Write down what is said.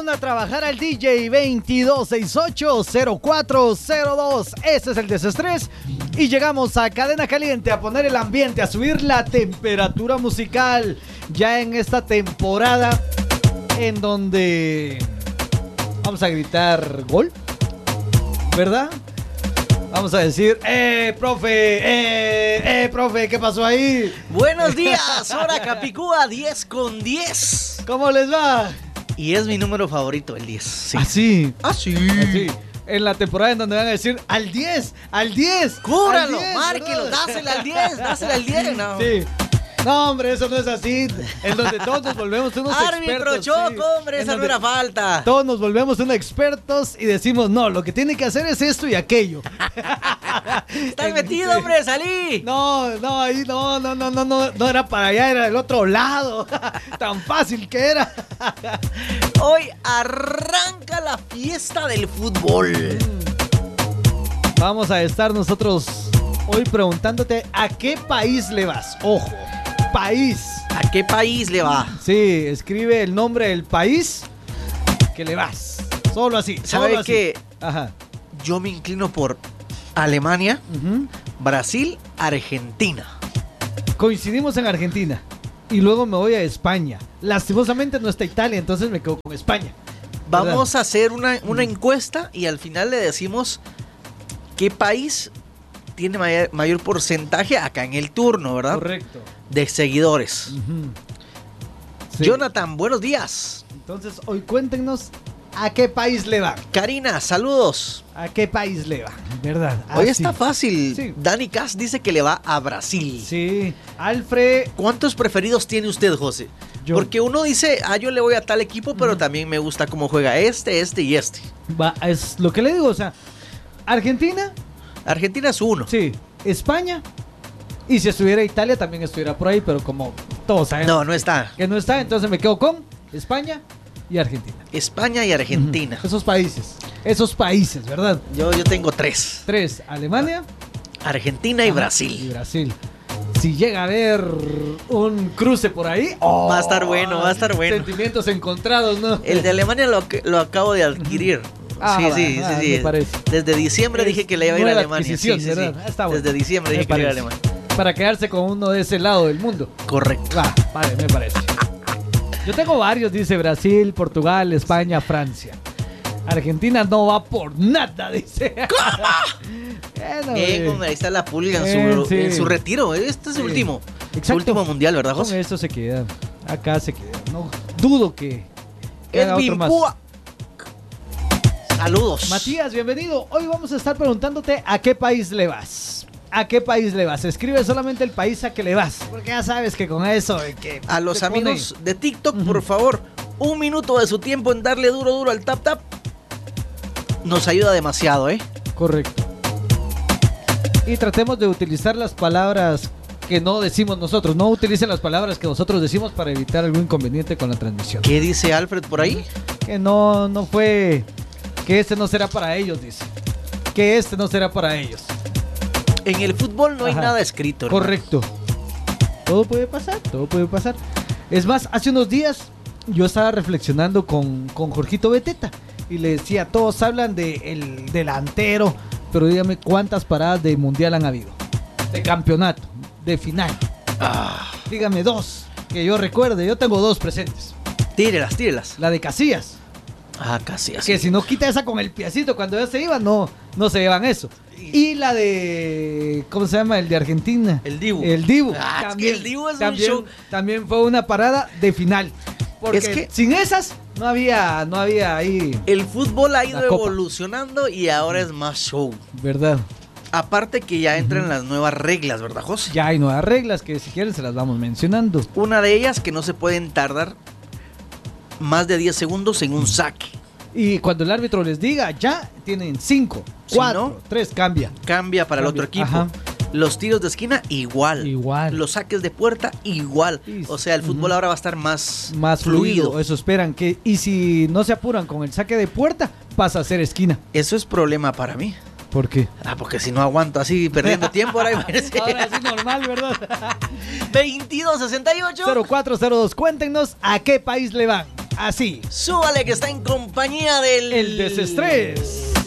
a trabajar al DJ 2268-0402. Ese es el desestrés. Y llegamos a Cadena Caliente a poner el ambiente, a subir la temperatura musical. Ya en esta temporada en donde vamos a gritar gol, ¿verdad? Vamos a decir, profe, ¿qué pasó ahí? Buenos días, hora Capicúa, 10:10. ¿Cómo les va? Y es mi número favorito, el 10. Sí. Así. Así. En la temporada en donde van a decir, al 10. Cúbralo, al 10, márquelo, ¿verdad? dásela al 10. No. Sí. No, hombre, eso no es así. En donde todos nos volvemos unos Árbitro expertos. Choco, hombre, esa no era falta. Todos nos volvemos unos expertos y decimos, no, lo que tiene que hacer es esto y aquello. Estás metido, hombre, salí. No, ahí no era para allá, era del otro lado. Tan fácil que era. Hoy arranca la fiesta del fútbol. Vamos a estar nosotros hoy preguntándote a qué país le vas. Ojo, país. ¿A qué país le va? Sí, escribe el nombre del país que le vas. Solo así. ¿Sabe qué? Ajá. Yo me inclino por Alemania, Brasil, Argentina. Coincidimos en Argentina. Y luego me voy a España. Lastimosamente no está Italia, entonces me quedo con España. Vamos a hacer una encuesta y al final le decimos qué país tiene mayor porcentaje acá en el turno, ¿verdad? Correcto. De seguidores. Sí. Jonathan, buenos días. Entonces, hoy cuéntenos a qué país le va. Karina, saludos. ¿A qué país le va? ¿Verdad? Hoy está fácil. Sí. Dani Kass dice que le va a Brasil. Sí. Alfred. ¿Cuántos preferidos tiene usted, José? Yo. Porque uno dice, yo le voy a tal equipo, pero también me gusta cómo juega este y este. Va, es lo que le digo, o sea, Argentina. Argentina es uno. Sí. España. Y si estuviera Italia también estuviera por ahí, pero como todos sabemos No está. que no está, entonces me quedo con España y Argentina. España y Argentina. Esos países, ¿verdad? Yo tengo 3. 3, Alemania, Argentina y ajá, Brasil. y Brasil. Si llega a haber un cruce por ahí, Va a estar bueno. Sentimientos encontrados, ¿no? El de Alemania lo acabo de adquirir. Sí. Me parece. Desde diciembre dije que le iba a ir a Nueva Alemania. Sí. adquisición, ¿verdad? Está bueno. Desde diciembre dije que le iba a ir a Alemania. Para quedarse con uno de ese lado del mundo. Correcto. Vale, me parece. Yo tengo varios, dice Brasil, Portugal, España, Francia. Argentina no va por nada, dice. ¿Cómo? Ahí está la pulga en su retiro. Este es su último. Exacto. Su último mundial, ¿verdad, Con José? esto se queda. Acá se queda. No dudo que haga otro Edwin más. Púa. Saludos. Matías, bienvenido. Hoy vamos a estar preguntándote a qué país le vas. ¿A qué país le vas? Escribe solamente el país a que le vas. Porque ya sabes que con eso... A los amigos de TikTok, por favor, 1 minuto de su tiempo en darle duro al tap. Nos ayuda demasiado, ¿eh? Correcto. Y tratemos de utilizar las palabras que no decimos nosotros. No utilicen las palabras que nosotros decimos para evitar algún inconveniente con la transmisión. ¿Qué dice Alfred por ahí? Que no fue... Que este no será para ellos, dice. Que este no será para ellos. En el fútbol no hay nada escrito, hermano. Correcto. Todo puede pasar. Es más, hace unos días yo estaba reflexionando con Jorgito Beteta y le decía, todos hablan del delantero, pero dígame cuántas paradas de mundial han habido, de campeonato, de final. Dígame 2, que yo recuerde. Yo tengo 2 presentes. Tírelas. La de Casillas. Casillas. Que si no quita esa con el piecito cuando ya se iba, no se llevan eso. Y la de... ¿Cómo se llama? El de Argentina. El Dibu. También, es que el Dibu es un show. También fue una parada de final. Porque Es que sin esas no había ahí... El fútbol ha ido La copa. evolucionando y ahora es más show. ¿Verdad? Aparte que ya entran las nuevas reglas, ¿verdad, José? Ya hay nuevas reglas que si quieren se las vamos mencionando. Una de ellas que no se pueden tardar más de 10 segundos en un saque. Y cuando el árbitro les diga, ya tienen 5, 4, no, 3, cambia. Cambia para el otro equipo. Ajá. Los tiros de esquina, igual. Los saques de puerta, igual. O sea, el fútbol ahora va a estar más fluido. Eso esperan. Y si no se apuran con el saque de puerta, pasa a ser esquina. Eso es problema para mí. ¿Por qué? Porque si no aguanto así perdiendo tiempo, ahora Ahora sí normal, ¿verdad? 2268 0402, cuéntenos a qué país le van. Así. Súbale que está en compañía del... El desestrés.